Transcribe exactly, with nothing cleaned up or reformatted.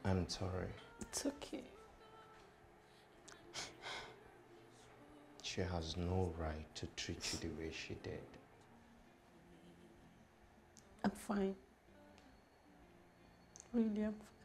I'm sorry. It's okay. She has no right to treat you the way she did. I'm fine. Really, I'm fine.